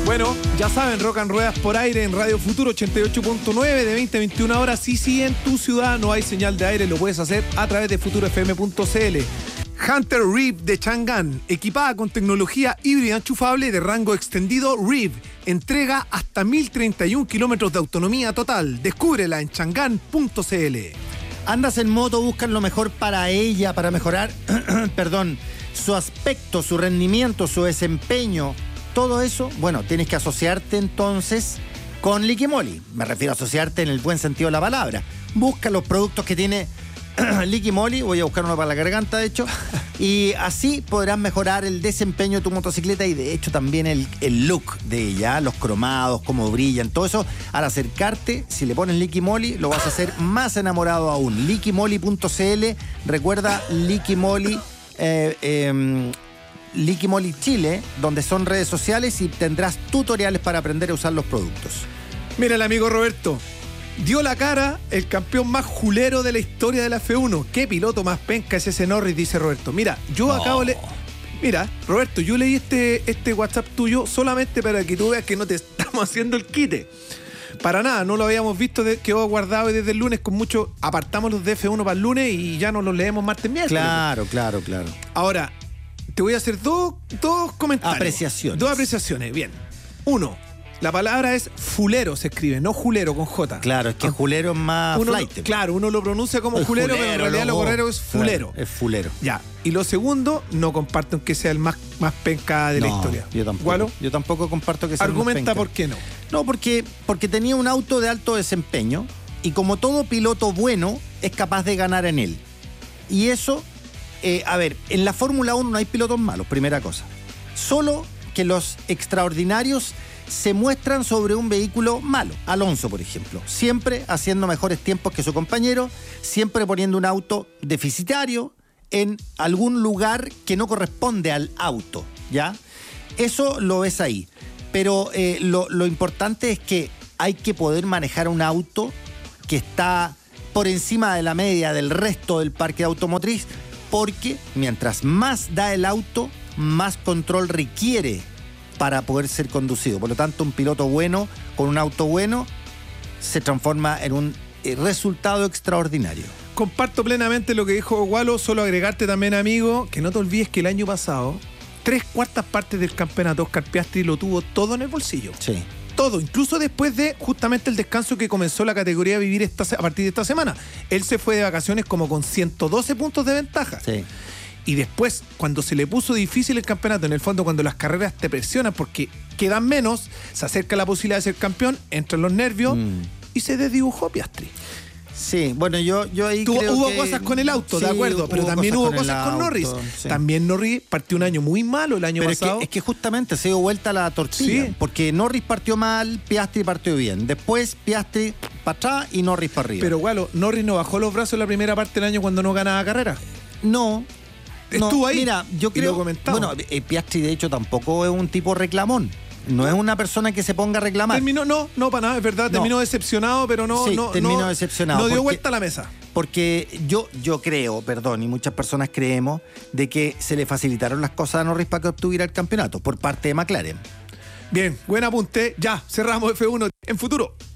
Bueno, ya saben, Rock and Ruedas por aire en Radio Futuro 88.9 de 20 a 21 horas. Si en tu ciudad no hay señal de aire, lo puedes hacer a través de futurofm.cl. Hunter Reeve de Chang'an, equipada con tecnología híbrida enchufable de rango extendido. Reeve entrega hasta 1031 kilómetros de autonomía total. Descúbrela en chang'an.cl. Andas en moto, buscan lo mejor para ella, para mejorar, su aspecto, su rendimiento, su desempeño. Todo eso, bueno, tienes que asociarte entonces con Liqui Moly. Me refiero a asociarte en el buen sentido de la palabra. Busca los productos que tiene Liqui Moly, voy a buscar uno para la garganta, de hecho, y así podrás mejorar el desempeño de tu motocicleta y de hecho también el look de ella, los cromados, cómo brillan, todo eso. Al acercarte, si le pones Liqui Moly, lo vas a hacer más enamorado aún. LiquiMoly.cl, recuerda Liqui Moly, Liqui Moly Chile, donde son redes sociales y tendrás tutoriales para aprender a usar los productos. Mira, el amigo Roberto dio la cara, el campeón más julero de la historia de la F1. ¿Qué piloto más penca es ese Norris? Dice Roberto. Mira, yo acabo de... Mira, Roberto, yo leí este WhatsApp tuyo solamente para que tú veas que no te estamos haciendo el quite. Para nada, no lo habíamos visto, quedó guardado desde el lunes con mucho... Apartamos los de F1 para el lunes y ya nos los leemos martes, miércoles. Claro. Ahora, te voy a hacer dos comentarios. Apreciaciones. Dos apreciaciones, bien. Uno, la palabra es fulero, se escribe, no julero con J. Claro, es que julero es más flight. Claro, uno lo pronuncia como julero, pero en realidad lo correcto es fulero. Claro, es fulero. Ya. Y lo segundo, no comparto que sea el más penca de la historia. Yo tampoco. ¿Gualo? Yo tampoco comparto que sea el más Argumenta penca. por qué no. No, porque tenía un auto de alto desempeño y como todo piloto bueno, es capaz de ganar en él. Y eso, en la Fórmula 1 no hay pilotos malos, primera cosa. Solo que los extraordinarios se muestran sobre un vehículo malo. Alonso, por ejemplo, siempre haciendo mejores tiempos que su compañero, siempre poniendo un auto deficitario en algún lugar que no corresponde al auto, ¿ya? Eso lo ves ahí. Pero lo importante es que hay que poder manejar un auto que está por encima de la media del resto del parque automotriz, porque mientras más da el auto, más control requiere para poder ser conducido. Por lo tanto, un piloto bueno con un auto bueno se transforma en un resultado extraordinario. Comparto plenamente lo que dijo Gualo, solo agregarte también, amigo, que no te olvides que el año pasado 3/4 partes del campeonato Oscar Piastri lo tuvo todo en el bolsillo. Sí. Todo, incluso después de justamente el descanso que comenzó la categoría a vivir a partir de esta semana. Él se fue de vacaciones como con 112 puntos de ventaja. Sí. Y después, cuando se le puso difícil el campeonato, en el fondo cuando las carreras te presionan porque quedan menos, se acerca la posibilidad de ser campeón, entran los nervios y se desdibujó Piastri. Sí, bueno, yo ahí creo hubo que... cosas con el auto, sí, de acuerdo, pero también hubo cosas con auto, Norris. Sí. También Norris partió un año muy malo el año pasado. Es que justamente se dio vuelta la tortilla, Sí. porque Norris partió mal, Piastri partió bien. Después Piastri para atrás y Norris para arriba. Pero, Gualo, Norris no bajó los brazos en la primera parte del año cuando no ganaba carrera. No. Estuvo ahí. Mira, yo creo... lo comentaba. Bueno, Piastri de hecho tampoco es un tipo reclamón. No es una persona que se ponga a reclamar. Terminó, no, para nada, es verdad, terminó decepcionado, pero terminó decepcionado. No dio vuelta a la mesa. Porque yo creo, y muchas personas creemos, de que se le facilitaron las cosas a Norris para que obtuviera el campeonato por parte de McLaren. Bien, buen apunte. Ya, cerramos F1 en Futuro.